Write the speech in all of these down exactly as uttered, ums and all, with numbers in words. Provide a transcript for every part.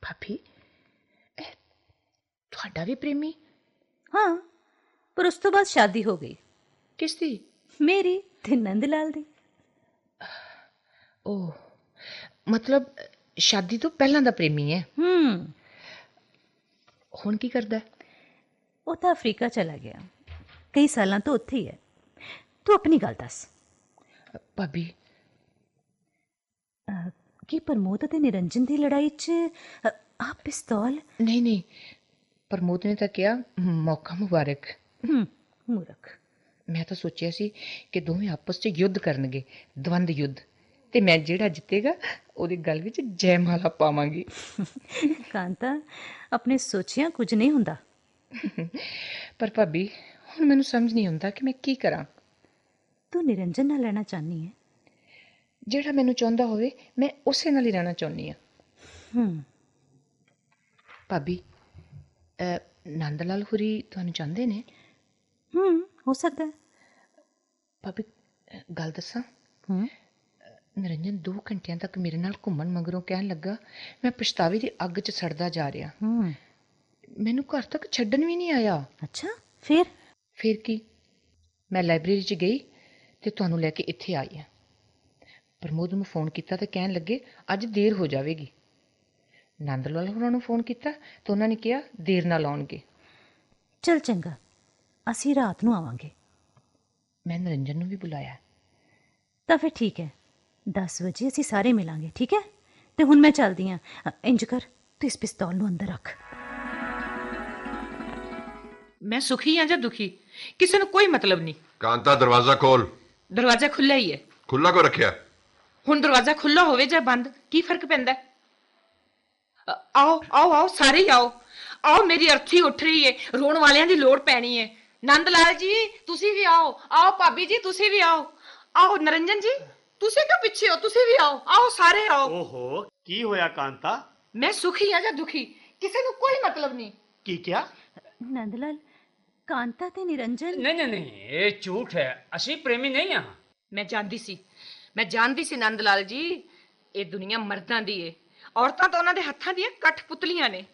भाभी ਇਹ ਤੁਹਾਡਾ ਵੀ ਪ੍ਰੇਮੀ? हाँ, पर उस तो बाद शादी हो गई। किस दी? मेरी ते नंद लाल दी। ओह, मतलब शादी तो पहला दा प्रेमी है। हम्म हुण की करदा है? वो तो अफ्रीका चला गया, कई सालों तो उत्थे ही है। तू अपनी गल दस। भाभी अ, की प्रमोद ते निरंजन की लड़ाई च अ, आ पिस्तौल? नहीं नहीं, प्रमोद ने तो कहा मौका मुबारक। हम्म मूर्ख। मैं तो सोचिया सी कि दोवें आपस च युद्ध करनगे, द्वंद युद्ध, ते मैं जिहड़ा जितेगा ਉਹਦੀ गल विच जयमाला पावांगी। कांता, अपने सोचिया कुछ नहीं हुंदा। पर भाभी हुण मैनूं समझ नहीं आउंदा कि मैं की करां। तू निरंजन नाल रहना चाहनी है? ਜਿਹੜਾ ਮੈਨੂੰ ਚਾਹੁੰਦਾ ਹੋਵੇ ਮੈਂ ਉਸੇ ਨਾਲ ਹੀ ਰਹਿਣਾ ਚਾਹੁੰਦੀ ਹਾਂ। हम्म ਭਾਬੀ ਅ, ਨੰਦ ਲਾਲ ਹੁਰੀ ਤੁਹਾਨੂੰ ਚਾਹੁੰਦੇ ਨੇ? हम्म हो सकता है। ਭਾਬੀ ਅ, ਗੱਲ ਦੱਸਾਂ, हम्म ਨਿਰੰਜਨ ਦੋ ਘੰਟਿਆਂ ਤੱਕ ਮੇਰੇ ਨਾਲ ਘੁੰਮਣ ਮਗਰੋਂ ਕਹਿਣ ਲੱਗਾ ਮੈਂ ਪਛਤਾਵੇ ਦੀ ਅੱਗ 'ਚ ਸੜਦਾ ਜਾ ਰਿਹਾ। हम्म ਮੈਨੂੰ ਘਰ ਤੱਕ ਛੱਡਣ ਵੀ ਨਹੀਂ ਆਇਆ। अच्छा, फिर? ਫਿਰ ਕੀ, ਮੈਂ ਲਾਇਬ੍ਰੇਰੀ 'ਚ ਗਈ ਤੇ ਤੁਹਾਨੂੰ ਲੈ ਕੇ ਇੱਥੇ ਆਈ ਹਾਂ। ਪ੍ਰਮੋਦ ਨੂੰ ਫੋਨ ਕੀਤਾ ਤੇ ਕਹਿਣ ਲੱਗੇ ਅੱਜ ਦੇਰ ਹੋ ਜਾਵੇਗੀ। ਨੰਦ ਲਾਲ ਹੋਰਾਂ ਨੂੰ ਫੋਨ ਕੀਤਾ ਤੇ ਉਹਨਾਂ ਨੇ ਕਿਹਾ ਦੇਰ ਨਾਲ ਆਉਣਗੇ। चल चंगा, असी रात नूं आवांगे। ਮੈਂ ਨਿਰੰਜਨ ਨੂੰ ਵੀ ਬੁਲਾਇਆ। ਤਾਂ ਫਿਰ ਠੀਕ ਹੈ, दस ਵਜੇ ਅਸੀਂ ਸਾਰੇ ਮਿਲਾਂਗੇ, ਠੀਕ ਹੈ? ਤੇ ਹੁਣ ਮੈਂ ਚੱਲਦੀ ਹਾਂ। ਅ, ਇੰਜ ਕਰ, ਤੂੰ ਇਸ ਪਿਸਤੌਲ ਨੂੰ ਅੰਦਰ ਰੱਖ। ਮੈਂ ਸੁਖੀ ਹਾਂ ਜਾਂ ਦੁਖੀ ਕਿਸੇ ਨੂੰ ਕੋਈ ਮਤਲਬ ਨਹੀਂ। ਕਾਂਤਾ ਦਰਵਾਜ਼ਾ ਖੋਲ। ਦਰਵਾਜ਼ਾ ਖੁੱਲ੍ਹਾ ਹੀ ਹੈ। ਖੁੱਲਾ ਕੋ ਰੱਖਿਆ? ਹੁਣ ਦਰਵਾਜ਼ਾ ਖੁੱਲ੍ਹਾ ਹੋਵੇ ਜਾਂ ਬੰਦ, ਕੀ ਫਰਕ ਪੈਂਦਾ? ਅ, ਆਓ ਆਓ ਆਓ, ਸਾਰੇ ਹੀ ਆਓ ਆਓ, ਮੇਰੀ ਅਰਥੀ ਉੱਠ ਰਹੀ ਹੈ, ਰੋਣ ਵਾਲਿਆਂ ਦੀ ਲੋੜ ਪੈਣੀ ਹੈ। ਨੰਦ ਲਾਲ ਜੀ ਤੁਸੀਂ ਵੀ ਆਓ, ਆਓ ਭਾਬੀ ਜੀ ਤੁਸੀਂ ਵੀ ਆਓ, ਆਓ ਨਿਰੰਜਨ ਜੀ ਤੁਸੀਂ ਕਿਉਂ ਪਿੱਛੇ ਹੋ, ਤੁਸੀਂ ਵੀ ਆਓ, ਆਓ ਸਾਰੇ ਆਓ। ਓਹੋ, ਕੀ ਹੋਇਆ ਕਾਂਤਾ? ਮੈਂ ਸੁਖੀ ਹਾਂ ਜਾਂ ਦੁਖੀ ਕਿਸੇ ਨੂੰ ਕੋਈ ਮਤਲਬ ਨਹੀਂ। ਕੀ ਕਿਹਾ? ਨੰਦ ਲਾਲ, ਕਾਂਤਾ ਤੇ ਨਿਰੰਜਨ? नहीं नहीं नहीं, ये झूठ है। असी प्रेमी नहीं हाँ। ਮੈਂ ਜਾਣਦੀ ਸੀ ਮੈਂ ਜਾਣਦੀ ਸੀ ਨੰਦ ਲਾਲ ਜੀ, ਇਹ ਦੁਨੀਆ ਮਰਦਾਂ ਦੀ ਏ, ਔਰਤਾਂ ਤਾਂ ਉਹਨਾਂ ਦੇ ਹੱਥਾਂ ਦੀਆਂ ਕਠਪੁਤਲੀਆਂ ਨੇ।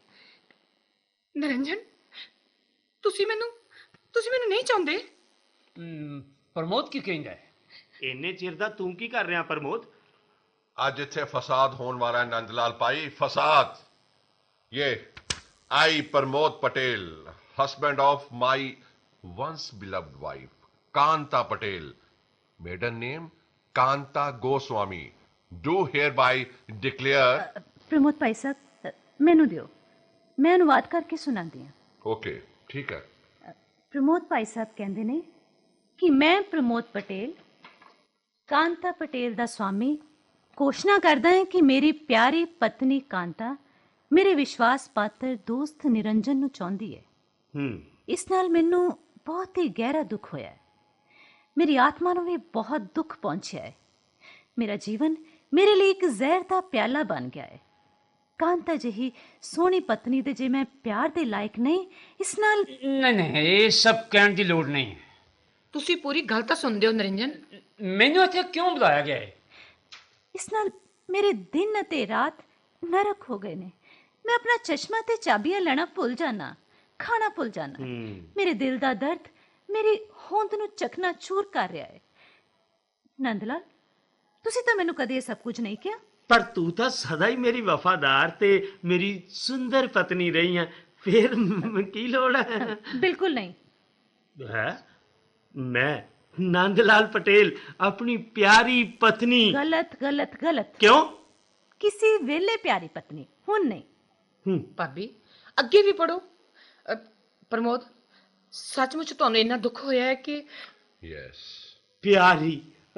ਨਿਰੰਜਨ ਤੁਸੀਂ ਮੈਨੂੰ ਤੁਸੀਂ ਮੈਨੂੰ ਨਹੀਂ ਚਾਹੁੰਦੇ? हम्म, प्रमोद की कहेंगे? ਇੰਨੇ ਚਿਰ ਦਾ ਤੂੰ ਕੀ ਕਰ ਰਿਹਾ ਪ੍ਰਮੋਦ? ਅੱਜ ਇੱਥੇ ਫਸਾਦ ਹੋਣ ਵਾਲਾ ਹੈ ਨੰਦ ਲਾਲ ਭਾਈ, ਫਸਾਦ। ये आई Pramod Patel, husband of my once beloved wife Kanta Patel, maiden name Kanta Goswami, do hereby declare। Pramod Bhai Sahib, ਅ, ਮੈਨੂੰ ਦਿਓ, ਮੈਂ ਅਨੁਵਾਦ ਕਰਕੇ ਸੁਣਾਉਂਦੀ ਹਾਂ। ओके ठीक है। ਪ੍ਰਮੋਦ ਭਾਈ ਸਾਹਿਬ ਕਹਿੰਦੇ ਨੇ ਕਿ ਮੈਂ ਪ੍ਰਮੋਦ ਪਟੇਲ, ਕਾਂਤਾ ਪਟੇਲ ਦਾ ਸਵਾਮੀ, ਘੋਸ਼ਣਾ ਕਰਦਾ ਹਾਂ ਕਿ ਮੇਰੀ ਪਿਆਰੀ ਪਤਨੀ ਕਾਂਤਾ ਮੇਰੇ ਵਿਸ਼ਵਾਸ ਪਾਤਰ ਦੋਸਤ ਨਿਰੰਜਨ ਨੂੰ ਚਾਹੁੰਦੀ ਹੈ। ਹੂੰ ਇਸ ਨਾਲ ਮੈਨੂੰ ਬਹੁਤ ਹੀ ਗਹਿਰਾ ਦੁੱਖ ਹੋਇਆ ਹੈ। ਮੇਰੀ ਆਤਮਾ ਨੂੰ ਵੀ ਬਹੁਤ ਦੁੱਖ ਪਹੁੰਚਿਆ ਹੈ। ਮੇਰਾ ਜੀਵਨ ਮੇਰੇ ਲਈ ਇੱਕ ਜ਼ਹਿਰ ਦਾ ਪਿਆਲਾ ਬਣ ਗਿਆ ਹੈ। ਕਾਂਤਾ ਜਿਹੀ ਸੋਹਣੀ ਪਤਨੀ ਦੇ ਜੇ ਮੈਂ ਪਿਆਰ ਦੇ ਲਾਇਕ ਨਹੀਂ, ਇਸ ਨਾਲ नहीं नहीं, ये सब कहने की लोड़ नहीं है। ਤੁਸੀਂ ਪੂਰੀ ਗੱਲ ਤਾਂ ਸੁਣਦੇ ਹੋ ਨਿਰੰਜਨ? मैनू इत्थे क्यों बुलाया गया है? ਇਸ ਨਾਲ ਮੇਰੇ ਦਿਨ ਅਤੇ ਰਾਤ ਨਰਕ ਹੋ ਗਏ ਨੇ। ਮੈਂ ਆਪਣਾ ਚਸ਼ਮਾ ਤੇ ਚਾਬੀਆਂ ਲੈਣਾ ਭੁੱਲ ਜਾਣਾ, ਖਾਣਾ ਭੁੱਲ ਜਾਣਾ। ਹੂੰ ਮੇਰੇ ਦਿਲ ਦਾ ਦਰਦ ਮੇਰੀ ਹੋਂਦ ਨੂੰ ਚਕਨਾ ਚੂਰ ਕਰ ਰਿਹਾ ਹੈ। ਨੰਦ ਲਾਲ, ਤੁਸੀਂ ਤਾਂ ਮੈਨੂੰ ਕਦੇ ਇਹ ਸਭ ਕੁਝ ਨਹੀਂ ਕਿਹਾ। ਪਰ ਤੂੰ ਤਾਂ ਸਦਾ ਹੀ ਮੇਰੀ ਵਫਾਦਾਰ ਤੇ ਮੇਰੀ ਸੁੰਦਰ ਪਤਨੀ ਰਹੀ ਹੈ, ਫਿਰ ਮ- ਕੀ ਲੋੜ ਹੈ? ਬਿਲਕੁਲ ਨਹੀਂ। ਹੈ ਮੈਂ ਨੰਦ ਲਾਲ ਪਟੇਲ ਆਪਣੀ ਪਿਆਰੀ ਪਤਨੀ? ਗਲਤ ਗਲਤ ਗਲਤ। ਕਿਉਂ? ਕਿਸੇ ਵੇਲੇ ਪਿਆਰੀ ਪਤਨੀ, ਹੁਣ ਨਹੀਂ। ਹੂੰ ਭਾਬੀ ਅੱਗੇ ਵੀ ਪੜੋ। ਅ, ਪ੍ਰਮੋਦ ਸੱਚਮੁੱਚ ਤੁਹਾਨੂੰ ਇੰਨਾ ਦੁੱਖ ਹੋਇਆ ਹੈ ਕਿ? यस। ਪਿਆਰੀ।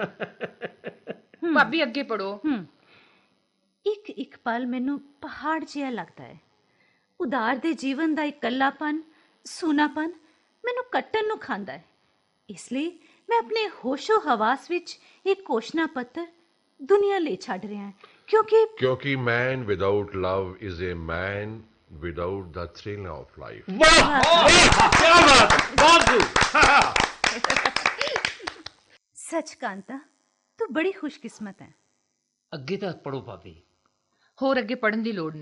ਭਾਬੀ ਅੱਗੇ ਪੜੋ। ਹੂੰ ਇੱਕ ਇੱਕ ਪਲ ਮੈਨੂੰ ਪਹਾੜ ਜਿਹਾ ਲੱਗਦਾ ਹੈ। ਉਦਾਰ ਦੇ ਜੀਵਨ ਦਾ ਇਕੱਲਾਪਨ, ਸੂਨਾਪਨ ਮੈਨੂੰ ਕੱਟਣ ਨੂੰ ਖਾਂਦਾ ਹੈ। ਇਸ ਲਈ ਮੈਂ ਆਪਣੇ ਹੋਸ਼ੋ ਹਵਾਸ ਵਿੱਚ ਇਹ ਘੋਸ਼ਣਾ ਪੱਤਰ ਦੁਨੀਆ ਲਈ ਛੱਡ ਰਿਹਾ ਹਾਂ, ਕਿਉਂਕਿ क्योंकि man without love is a man without the thrill of life। ਵਾਹ ਵਾਹ, ਕੀ ਬਾਤ ਹੈ, ਬਹੁਤ ਖੂਬ। ਸੱਚ ਕਾਂਤਾ, ਤੂੰ ਬੜੀ ਖੁਸ਼ਕਿਸਮਤ ਹੈ। अगे तक पढ़ो भाभी। ਹੋਰ ਅੱਗੇ ਪੜਨ ਦੀ ਲੋੜ ਨਹੀਂ।